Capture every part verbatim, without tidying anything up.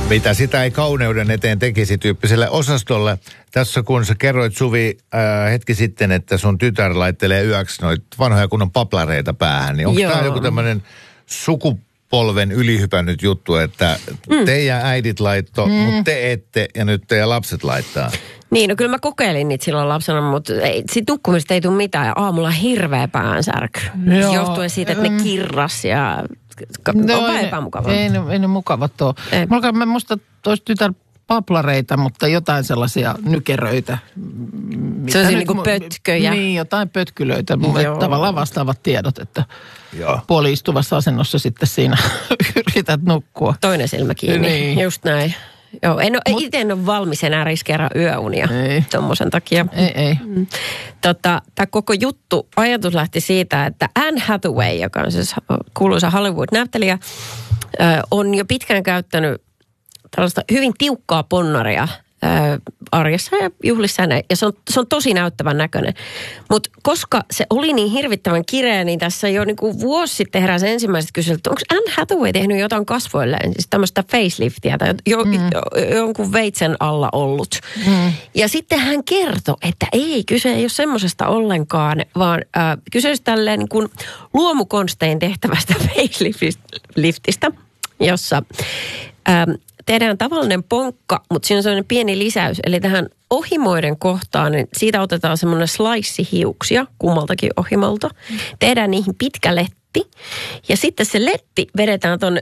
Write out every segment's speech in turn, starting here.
Mitä sitä ei kauneuden eteen tekisi tyyppiselle osastolle. Tässä kun sä kerroit, Suvi, äh, hetki sitten, että sun tytär laittelee yöksi noita vanhoja kunnon paplareita päähän, niin onko tämä joku tämmöinen sukupolven ylihypännyt juttu, että mm. teidän äidit laitto, mm. mutta te ette ja nyt teidän lapset laittaa? Niin, no kyllä mä kokeilin niitä silloin lapsena, mutta ei, siitä nukkumista ei tule mitään ja aamulla hirveä päänsärky. Johtuen siitä, että ne kirras ja no, onpa epämukavaa. Ei, ei, ei ne mukavat ole. Mulla mä musta tois tytär paplareita, mutta jotain sellaisia nykeröitä. Se on niin kuin pötköjä. Niin, jotain pötkylöitä. Tavallaan vastaavat tiedot, että Joo. puoliistuvassa asennossa sitten siinä yrität nukkua. Toinen silmä kiinni, niin. Just näin. Joo, en ole, Mut, itse en ole valmis enää riskeerata yöunia tuommoisen takia. Ei, ei. Mm. Tota, tämä koko juttu, ajatus lähti siitä, että Anne Hathaway, joka on siis kuuluisa Hollywood-näyttelijä, on jo pitkään käyttänyt tällaista hyvin tiukkaa ponnaria arjessa ja juhlissa ja, ja se on, se on tosi näyttävän näköinen. Mutta koska se oli niin hirvittävän kireä, niin tässä jo niinku vuosi sitten heräsi ensimmäiset kyselyt, että onko Anne Hathaway tehnyt jotain kasvoilleen, siis tämmöistä faceliftiä tai jo, mm. jonkun veitsen alla ollut. Mm. Ja sitten hän kertoi, että ei, kyse ei ole semmoisesta ollenkaan, vaan äh, kyse olisi tälleen niin kuin luomukonstein tehtävästä faceliftistä, jossa Ähm, tehdään tavallinen ponkka, mutta siinä on sellainen pieni lisäys. Eli tähän ohimoiden kohtaan, niin siitä otetaan semmoinen slice hiuksia kummaltakin ohimolta. Tehdään niihin pitkä letti. Ja sitten se letti vedetään tonne.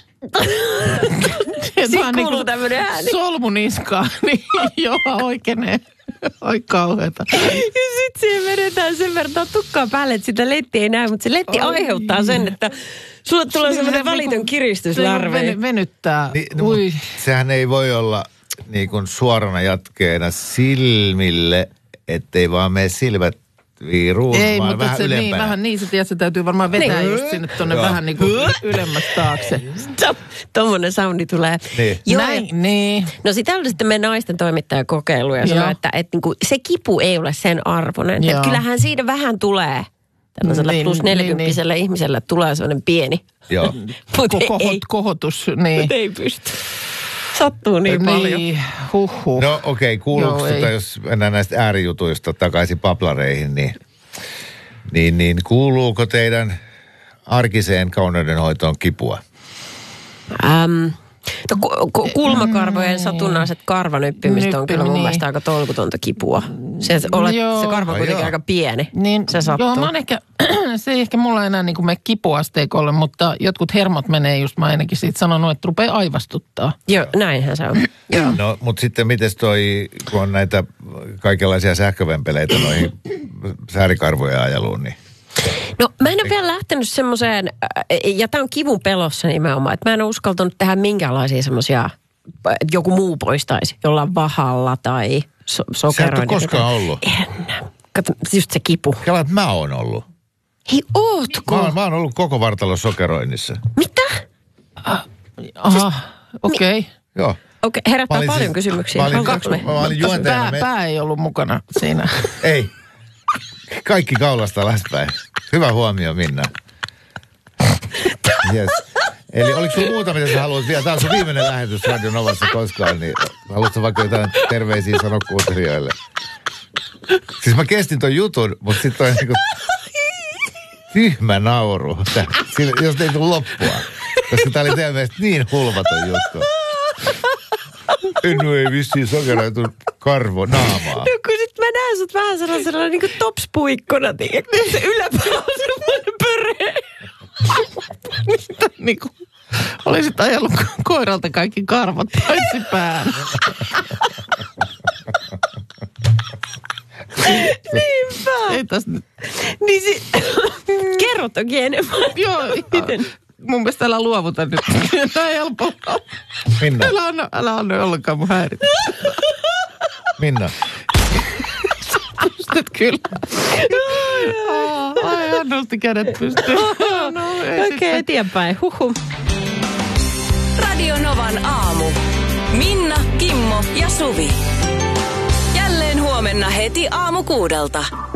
Sitten kuuluu tämmöinen ääni. Solmuniskaa, niin joo, oikeenee. Oi kauheeta. Ja sitten siihen vedetään sen verran tukkaa päälle, että sitä letti ei näy, mutta se letti Oi. aiheuttaa sen, että sulle tulee semmoinen välitön niinku, kiristyslarve. Se venyttää. Niin, no, Ui. Sehän ei voi olla niin kuin suorana jatkeena silmille, ettei vaan mene silmät viiruun, ei, vaan mutta vähän se ylempänä. niin, vähän niin, se, tiedät, se täytyy varmaan vetää niin. just sinne tonne vähän niin kuin ylemmäs taakse. Tuommoinen soundi tulee. Niin. Joo, Näin, niin. No sitä oli sitten meidän naisten toimittajakokeilu ja sanoi, että, että niin kuin se kipu ei ole sen arvoinen. Että kyllähän siitä vähän tulee. Tällaisella niin, plus neljäkymppisellä niin, ihmisellä tulee sellainen pieni. Joo. Mutta Kohot, ei, kohotus, niin. Mut ei pysty. Sattuu niin, niin paljon. Huhhuh. No okei, okay, kuuluuko tota, jos mennään näistä äärijutuista takaisin paplareihin, niin, niin, niin kuuluuko teidän arkiseen kauneudenhoitoon kipua? Ähm, no, ku, kulmakarvojen satunnaiset karvanyppimistä on kyllä mun niin. mielestä aika tolkutonta kipua. Se, olet, se karva on kuitenkin aika pieni. Niin, se sattuu. Joo, mä oon ehkä, se ei ehkä mulla enää niin kuin mene kipuasteikolle, mutta jotkut hermot menee just, mä ainakin siitä sanonut, että rupeaa aivastuttaa. Joo, näinhän se on. Joo. No, mutta sitten mites toi, kun on näitä kaikenlaisia sähkövempeleitä noihin säärikarvojen ajeluun, niin... No mä en ole vielä lähtenyt semmoiseen, ja tämä on kivun pelossa nimenomaan, että mä en ole uskaltanut tehdä minkäänlaisia semmoisia, joku muu poistaisi jollain vahalla tai so- sokeroida. Sä et ole koskaan ollut? En. Kato, just se kipu. Kela, että mä oon ollut. Hei, ootko? Mä oon, mä oon ollut koko vartalon sokeroinnissa. Mitä? Ah, aha, okei. Okay. Joo. Okei, okay, herättää paljon siis, kysymyksiä. Mä olin, kaksi, me? mä olin juontajana. Pää, me... pää ei ollut mukana siinä. Ei. Kaikki kaulasta alaspäin. Hyvä huomio, Minna. Yes. Eli oliko sinulla muuta, mitä sä haluat vielä? Tämä on sun viimeinen lähetys Radio Novassa koskaan, niin haluatko vaikka jotain terveisiä sanoa kuuntelijoille? Siis mä kestin ton jutun, mutta sitten on niinku tyhmä nauru, jos ei tule loppua. Koska tää oli teidän mielestä niin hulvaton juttu. Ennu ei vissiin sokeroitu karvo naamaa. No kun sit mä näen sut vähän sellaisella niinku topspuikkona, tiedätkö? Se yläpää on semmoinen pöreä. Niinku olisit ajellut koiralta kaikki karvot paitsi pään. Niinpä. Ei täs nyt. Niin si... Kerro toki enemmän. Joo, miten? Mun mielestä älä luovuta nyt. Tämä on helppoa. Minna. Älä anna, älä anna ollenkaan mun häiritä. Minna. Pystyt kyllä. Ai, hän nosti kädet pystyyn. No, Okei, okay, eteenpäin. Huhhuh. Radio Novan aamu. Minna, Kimmo ja Suvi. Jälleen huomenna heti aamu kuudelta.